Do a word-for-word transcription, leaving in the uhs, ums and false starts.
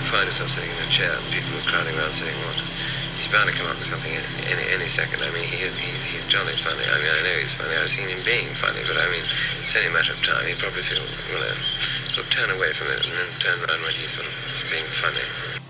find yourself sitting in a chair and people are crowding around saying, what? He's bound to come up with something any any second. I mean, he, he he's jolly funny. I mean, I know he's funny. I've seen him being funny, but I mean, it's only a matter of time. He'd probably feel, well, uh, sort of turn away from it and then turn around when he's sort of being funny.